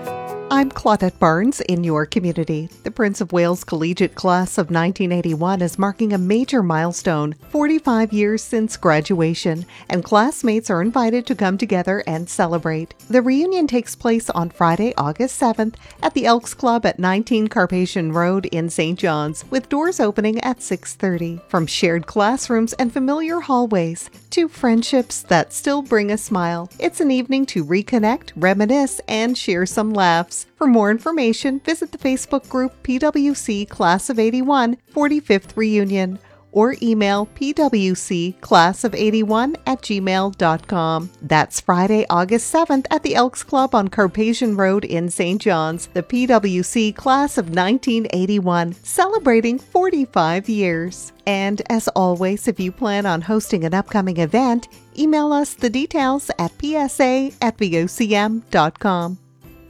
I'm Claudette Barnes in your community. The Prince of Wales Collegiate Class of 1981 is marking a major milestone, 45 years since graduation, and classmates are invited to come together and celebrate. The reunion takes place on Friday, August 7th at the Elks Club at 19 Carpathian Road in St. John's, with doors opening at 6:30. From shared classrooms and familiar hallways to friendships that still bring a smile, it's an evening to reconnect, reminisce, and share some laughs. For more information, visit the Facebook group PWC Class of 81 45th Reunion or email pwcclassof81@gmail.com. That's Friday, August 7th at the Elks Club on Carpathian Road in St. John's, the PWC Class of 1981, celebrating 45 years. And as always, if you plan on hosting an upcoming event, email us the details at psa@vocm.com.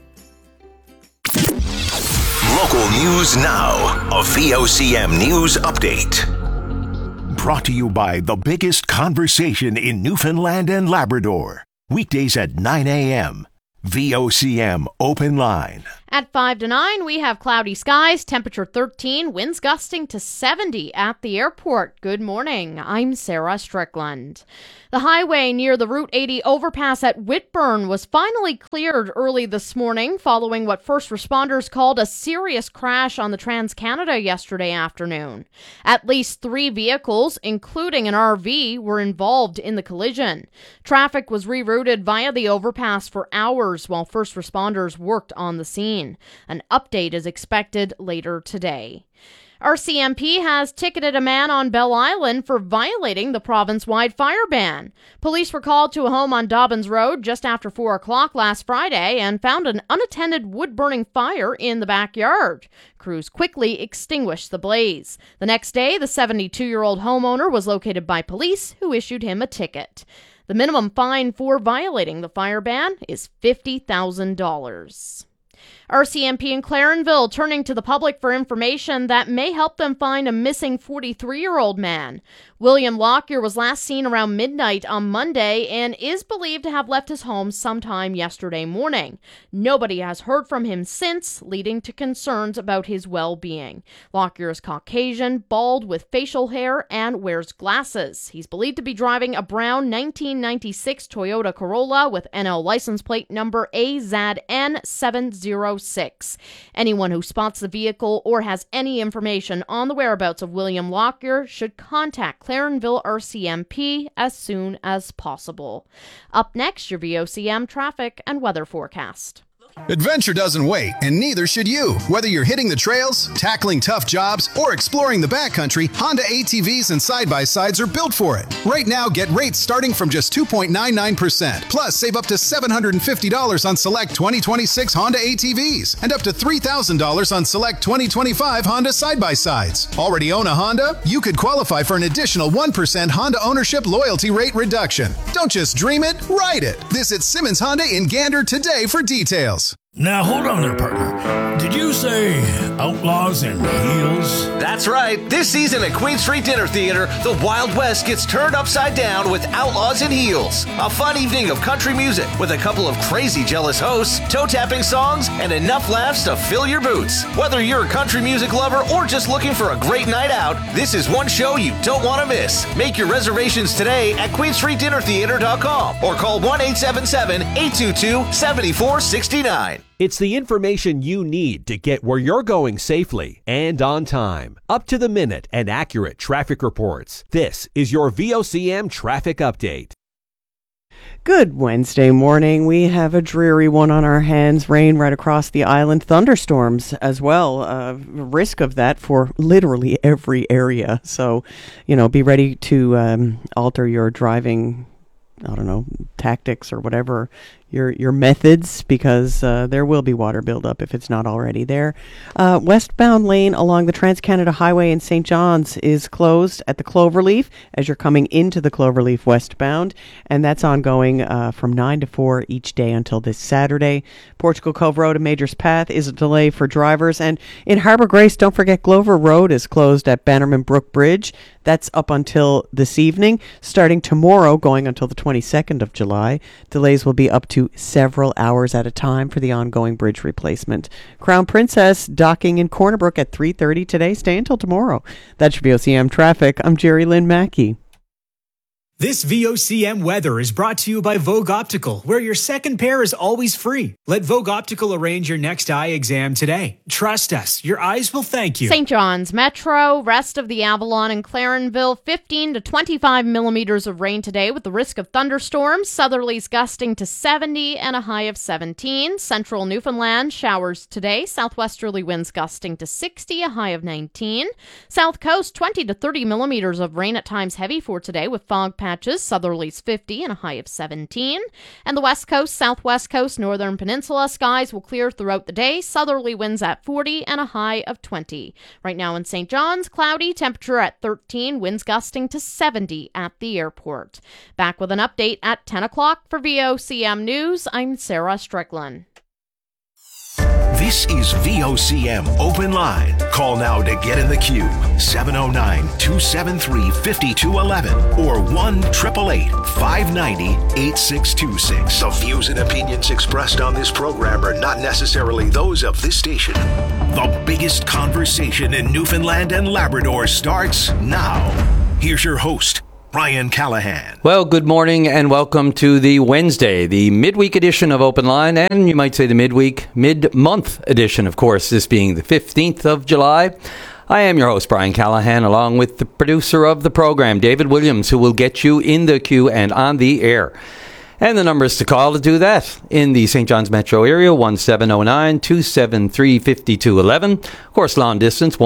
Local news now. A VOCM news update. Brought to you by the biggest conversation in Newfoundland and Labrador. Weekdays at 9 a.m. VOCM Open Line. At 5 to 9, we have cloudy skies, temperature 13, winds gusting to 70 at the airport. Good morning. I'm Sarah Strickland. The highway near the Route 80 overpass at Whitburn was finally cleared early this morning following what first responders called a serious crash on the Trans-Canada yesterday afternoon. At least 3 vehicles, including an RV, were involved in the collision. Traffic was rerouted via the overpass for hours while first responders worked on the scene. An update is expected later today. RCMP has ticketed a man on Bell Island for violating the province-wide fire ban. Police were called to a home on Dobbins Road just after 4 o'clock last Friday and found an unattended wood-burning fire in the backyard. Crews quickly extinguished the blaze. The next day, the 72-year-old homeowner was located by police, who issued him a ticket. The minimum fine for violating the fire ban is $50,000. RCMP in Clarenville turning to the public for information that may help them find a missing 43-year-old man. William Lockyer was last seen around midnight on Monday and is believed to have left his home sometime yesterday morning. Nobody has heard from him since, leading to concerns about his well-being. Lockyer is Caucasian, bald with facial hair, and wears glasses. He's believed to be driving a brown 1996 Toyota Corolla with NL license plate number AZN706. Anyone who spots the vehicle or has any information on the whereabouts of William Lockyer should contact Clarenville RCMP as soon as possible. Up next, your VOCM traffic and weather forecast. Adventure doesn't wait, and neither should you. Whether you're hitting the trails, tackling tough jobs, or exploring the backcountry, Honda ATVs and side-by-sides are built for it. Right now, get rates starting from just 2.99%. Plus, save up to $750 on select 2026 Honda ATVs and up to $3,000 on select 2025 Honda side-by-sides. Already own a Honda? You could qualify for an additional 1% Honda ownership loyalty rate reduction. Don't just dream it, ride it. Visit Simmons Honda in Gander today for details. Now, hold on there, partner. Did you say Outlaws in Heels? That's right. This season at Queen Street Dinner Theater, the Wild West gets turned upside down with Outlaws in Heels. A fun evening of country music with a couple of crazy jealous hosts, toe-tapping songs, and enough laughs to fill your boots. Whether you're a country music lover or just looking for a great night out, this is one show you don't want to miss. Make your reservations today at QueenStreetDinnerTheater.com or call 1-877-822-7469. It's the information you need to get where you're going safely and on time. Up to the minute and accurate traffic reports. This is your VOCM traffic update. Good Wednesday morning. We have a dreary one on our hands. Rain right across the island. Thunderstorms as well. Risk of that for literally every area. So, be ready to alter your driving, tactics or whatever, your methods, because there will be water buildup if it's not already there. Westbound lane along the Trans-Canada Highway in St. John's is closed at the Cloverleaf as you're coming into the Cloverleaf westbound, and that's ongoing from 9 to 4 each day until this Saturday. Portugal Cove Road and Majors Path is a delay for drivers, and in Harbour Grace, don't forget Glover Road is closed at Bannerman Brook Bridge. That's up until this evening. Starting tomorrow, going until the 22nd of July, delays will be up to several hours at a time for the ongoing bridge replacement. Crown Princess docking in Corner Brook at 3:30 today. Stay until tomorrow. That's your VOCM traffic. I'm Jerry Lynn Mackey. This VOCM weather is brought to you by Vogue Optical, where your second pair is always free. Let Vogue Optical arrange your next eye exam today. Trust us, your eyes will thank you. St. John's Metro, rest of the Avalon and Clarenville, 15 to 25 millimeters of rain today with the risk of thunderstorms. Southerlies gusting to 70 and a high of 17. Central Newfoundland, showers today. Southwesterly winds gusting to 60, a high of 19. South Coast, 20 to 30 millimeters of rain, at times heavy for today with fog patches. Southerlies 50 and a high of 17. And the West Coast, Southwest Coast, Northern Peninsula, skies will clear throughout the day. Southerly winds at 40 and a high of 20. Right now in St. John's, cloudy, temperature at 13, winds gusting to 70 at the airport. Back with an update at 10 o'clock for VOCM News. I'm Sarah Strickland. This is VOCM Open Line. Call now to get in the queue. 709-273-5211 or 1-888-590-8626. The views and opinions expressed on this program are not necessarily those of this station. The biggest conversation in Newfoundland and Labrador starts now. Here's your host, Brian Callahan. Well, good morning and welcome to the Wednesday, the midweek edition of Open Line, and you might say the mid-month edition, of course, this being the 15th of July. I am your host, Brian Callahan, along with the producer of the program, David Williams, who will get you in the queue and on the air. And the numbers to call to do that in the St. John's Metro area, 1709-273-5211. Of course, long distance,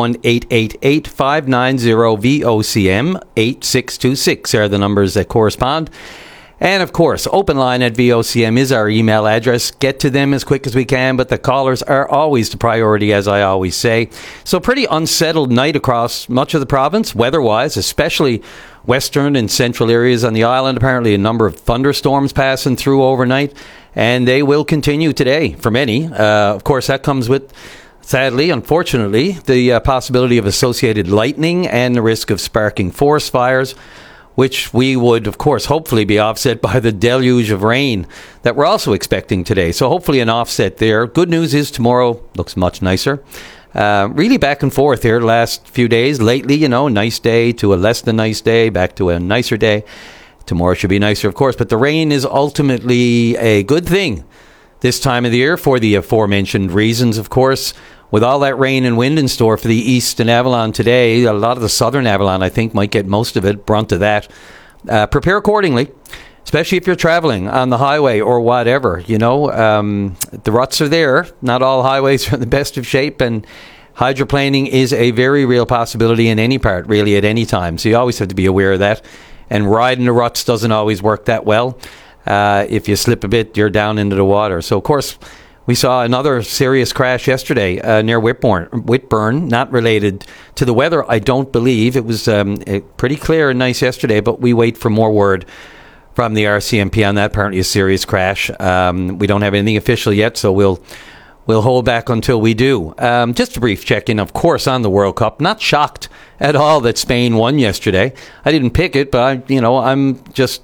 1-888-590-VOCM 8626 are the numbers that correspond. And of course, openline@VOCM is our email address. Get to them as quick as we can, but the callers are always the priority, as I always say. So pretty unsettled night across much of the province, weather-wise, especially western and central areas on the island. Apparently a number of thunderstorms passing through overnight, and they will continue today for many. Of course, that comes with, sadly, unfortunately, the possibility of associated lightning and the risk of sparking forest fires, which we would, of course, hopefully be offset by the deluge of rain that we're also expecting today. So hopefully an offset there. Good news is tomorrow looks much nicer. Really back and forth here the last few days. Lately, nice day to a less than nice day, back to a nicer day. Tomorrow should be nicer, of course, but the rain is ultimately a good thing this time of the year for the aforementioned reasons, of course. With all that rain and wind in store for the east and Avalon today, a lot of the southern Avalon, I think, might get most of it, brunt of that. Prepare accordingly, especially if you're traveling on the highway or whatever. The ruts are there. Not all highways are in the best of shape, and hydroplaning is a very real possibility in any part, really, at any time. So you always have to be aware of that. And riding the ruts doesn't always work that well. If you slip a bit, you're down into the water. So, of course, we saw another serious crash yesterday near Whitburn, not related to the weather, I don't believe. It was pretty clear and nice yesterday, but we wait for more word from the RCMP on that. Apparently a serious crash. We don't have anything official yet, so we'll hold back until we do. Just a brief check-in, of course, on the World Cup. Not shocked at all that Spain won yesterday. I didn't pick it, but I'm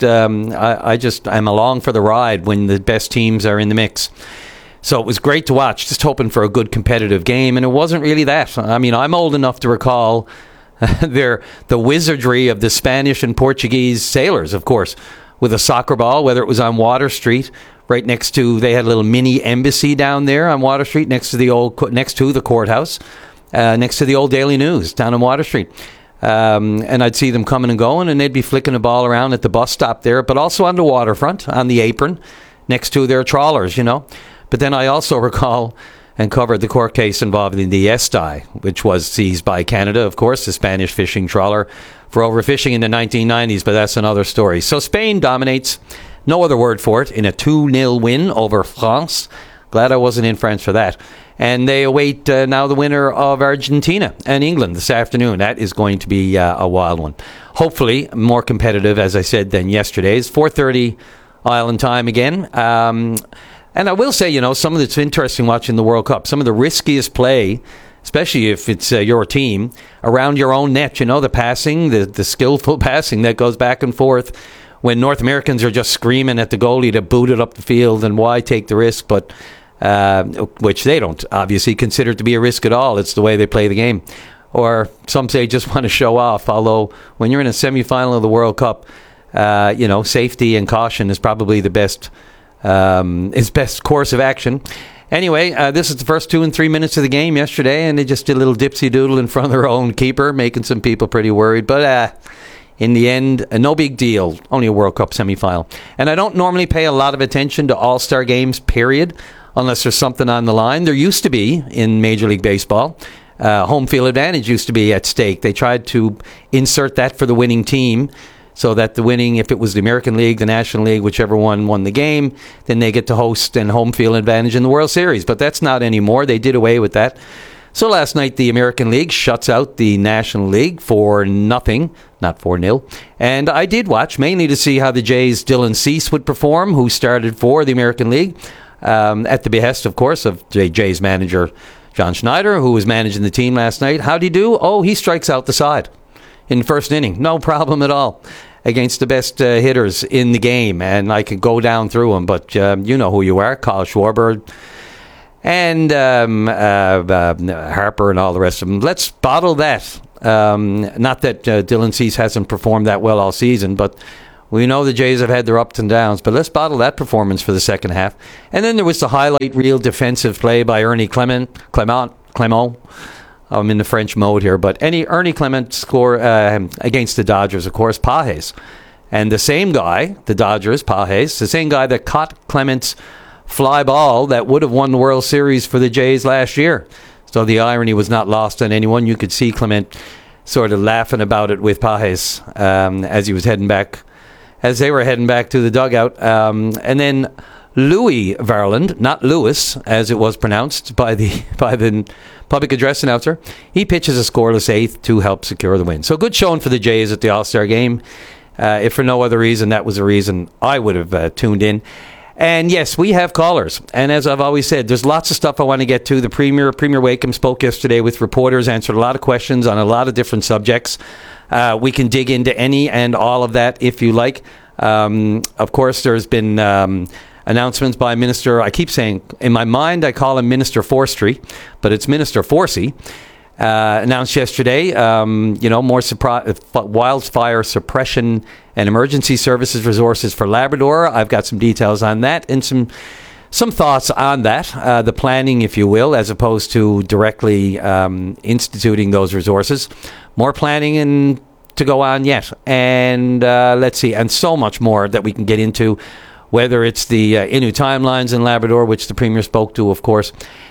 along for the ride when the best teams are in the mix. So it was great to watch, just hoping for a good competitive game, and it wasn't really that. I mean, I'm old enough to recall the wizardry of the Spanish and Portuguese sailors, of course, with a soccer ball, whether it was on Water Street, right next to, they had a little mini embassy down there on Water Street, next to the courthouse, next to the old Daily News down on Water Street. And I'd see them coming and going, and they'd be flicking the ball around at the bus stop there, but also on the waterfront, on the apron, next to their trawlers, But then I also recall and covered the court case involving the Esti, which was seized by Canada, of course, the Spanish fishing trawler, for overfishing in the 1990s, but that's another story. So Spain dominates, no other word for it, in a 2-0 win over France. Glad I wasn't in France for that. And they await now the winner of Argentina and England this afternoon. That is going to be a wild one. Hopefully more competitive, as I said, than yesterday's. 4:30 Island time again. And I will say, some of it's interesting watching the World Cup. Some of the riskiest play especially if it's your team, around your own net. The passing, the skillful passing that goes back and forth when North Americans are just screaming at the goalie to boot it up the field, and why take the risk, but which they don't obviously consider to be a risk at all. It's the way they play the game. Or some say just want to show off, although when you're in a semi-final of the World Cup, safety and caution is probably the best course of action. Anyway, this is the first 2 and 3 minutes of the game yesterday, and they just did a little dipsy-doodle in front of their own keeper, making some people pretty worried. But in the end, no big deal. Only a World Cup semi-final. And I don't normally pay a lot of attention to All-Star games, period, unless there's something on the line. There used to be in Major League Baseball. Home field advantage used to be at stake. They tried to insert that for the winning team, so that the winning, if it was the American League, the National League, whichever one won the game, then they get to host and home field advantage in the World Series. But that's not anymore. They did away with that. So last night, the American League shuts out the National League for nothing, not 4-0. And I did watch, mainly to see how the Jays' Dylan Cease would perform, who started for the American League, at the behest, of course, of the Jays' manager, John Schneider, who was managing the team last night. How'd he do? Oh, he strikes out the side in the first inning. No problem at all against the best hitters in the game. And I could go down through them, but you know who you are. Kyle Schwarber and Harper and all the rest of them. Let's bottle that. Not that Dylan Cease hasn't performed that well all season, but we know the Jays have had their ups and downs, but let's bottle that performance for the second half. And then there was the highlight reel defensive play by Ernie Clement. I'm in the French mode here, but Ernie Clement score against the Dodgers, of course, Pages. And the same guy, the Dodgers, Pages, the same guy that caught Clement's fly ball that would have won the World Series for the Jays last year. So the irony was not lost on anyone. You could see Clement sort of laughing about it with Pages as he was heading back. As they were heading back to the dugout. And then Louis Varland, not Lewis, as it was pronounced by the public address announcer, he pitches a scoreless eighth to help secure the win. So good showing for the Jays at the All-Star game. If for no other reason, that was the reason I would have tuned in. And yes, we have callers. And as I've always said, there's lots of stuff I want to get to. The Premier Wakeham spoke yesterday with reporters, answered a lot of questions on a lot of different subjects. We can dig into any and all of that if you like. Of course, there's been announcements by Minister, I keep saying, in my mind, I call him Minister Forestry, but it's Minister Forsey. Announced yesterday, more wildfire suppression and emergency services resources for Labrador. I've got some details on that and some thoughts on that, the planning, if you will, as opposed to directly instituting those resources. More planning to go on yet. And let's see, and so much more that we can get into, whether it's the Innu timelines in Labrador, which the Premier spoke to, of course.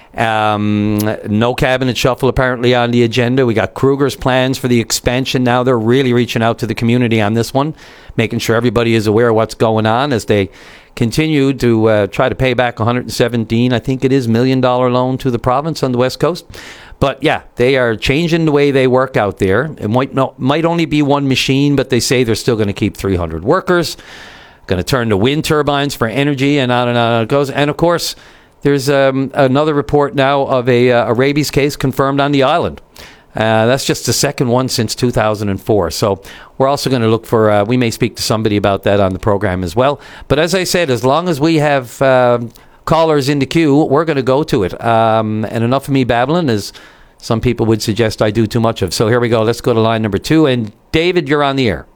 No cabinet shuffle apparently on the agenda. We got Kruger's plans for the expansion now. They're really reaching out to the community on this one, making sure everybody is aware of what's going on as they continue to try to pay back $117, I think it is, $1 million loan to the province on the West Coast. But yeah, they are changing the way they work out there. It might only be one machine, but they say they're still going to keep 300 workers, going to turn to wind turbines for energy, and on it goes. And of course, there's another report now of a rabies case confirmed on the island. That's just the second one since 2004. So we're also going to look for, we may speak to somebody about that on the program as well. But as I said, as long as we have callers in the queue, we're going to go to it. And enough of me babbling, as some people would suggest I do too much of. So here we go. Let's go to line number 2. And David, you're on the air.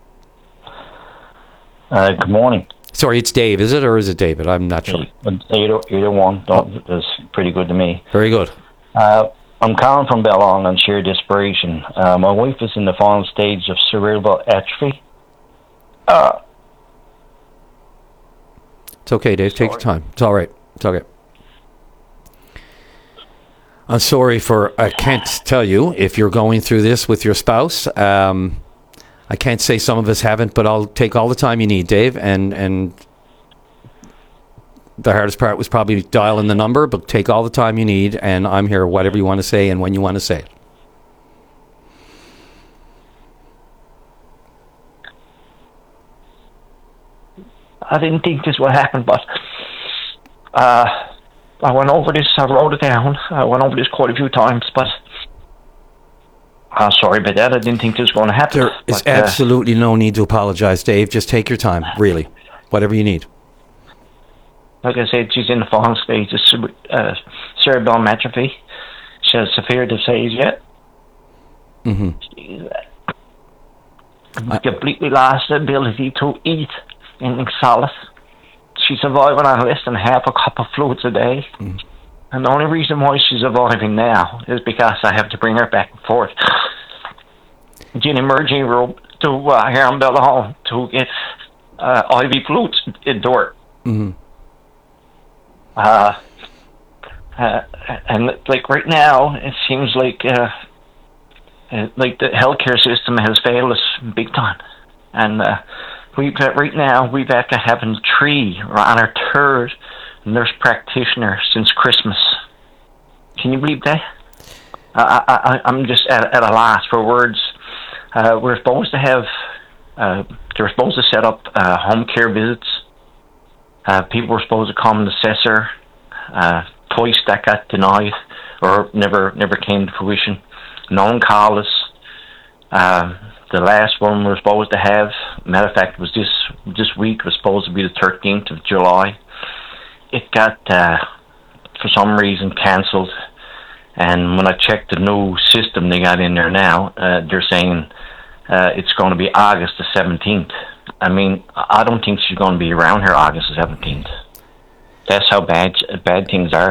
Good morning. Sorry, it's Dave, is it, or is it David? I'm not sure. Either one. That's pretty good to me. Very good. I'm calling from Bellong on sheer desperation. My wife is in the final stage of cerebral atrophy. It's okay, Dave. Take your time. It's all right. It's okay. I'm sorry I can't tell you if you're going through this with your spouse. I can't say some of us haven't, but I'll take all the time you need, Dave. And the hardest part was probably dialing the number, but take all the time you need, and I'm here whatever you want to say and when you want to say it. I didn't think this would happen, but I went over this, I wrote it down. I went over this quite a few times, but Sorry about that. I didn't think this was going to happen. There is absolutely no need to apologize, Dave. Just take your time, really. Whatever you need. Like I said, she's in the final stage of cerebral atrophy. She has severe disease yet. Mm-hmm. She's completely lost the ability to eat anything solid. She's surviving on less than half a cup of fluids a day. Mm. And the only reason why she's surviving now is because I have to bring her back and forth to an emergency room to here in Bellahone to get IV fluids into her. Mm-hmm. And like right now, it seems like the healthcare system has failed us big time. And we've after having 3 or on our 3rd nurse practitioner since Christmas. Can you believe that? I'm just at a loss for words. We're supposed to have. They were supposed to set up home care visits. People were supposed to come and assess her. Twice that got denied or never came to fruition. No one called us. The last one we were supposed to have, matter of fact, was this week. Was supposed to be the 13th of July. It got, for some reason, cancelled. And when I checked the new system they got in there now, they're saying it's going to be August the 17th. I mean, I don't think she's going to be around here August the 17th. That's how bad things are.